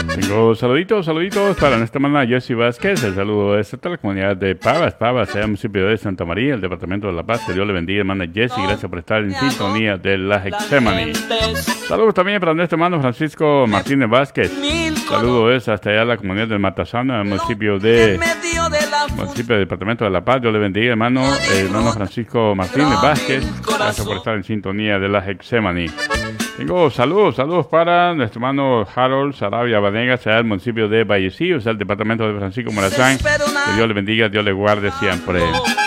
Tengo saluditos para nuestra hermana Jessie Vázquez. El saludo es a toda la comunidad de Pavas, sea municipio de Santa María, el departamento de La Paz. Que Dios le bendiga, hermana Jessie. Gracias por estar en sintonía de la Getsemaní. Saludos también para nuestro hermano Francisco Martínez Vázquez. Saludo es hasta allá la comunidad del Matasana, el municipio del departamento de La Paz. Dios le bendiga, hermano Francisco Martínez Vázquez. Gracias por estar en sintonía de la Getsemaní. Tengo saludos para nuestro hermano Harold Sarabia Vanegas, allá del municipio de Vallecillo, el departamento de Francisco Morazán. Que Dios le bendiga, Dios le guarde siempre.